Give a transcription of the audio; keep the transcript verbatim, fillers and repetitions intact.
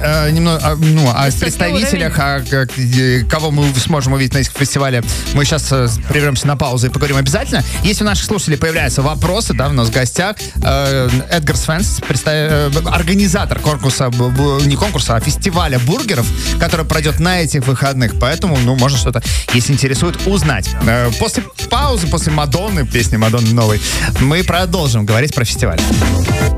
э, немного, ну, о представителях, о, о, кого мы сможем увидеть на этих фестивале, мы сейчас э, прервемся на паузу и поговорим обязательно. Если у наших слушателей появляются вопросы, да, у нас в гостях э, Эдгар Свенс, э, организатор конкурса, не конкурса, а фестиваля бургеров, который пройдет на этих выходных. Поэтому, ну, можно что-то, если интересует, узнать. Э, после паузы, после Мадонны, песни Мадонны новой, мы продолжим говорить про фестиваль.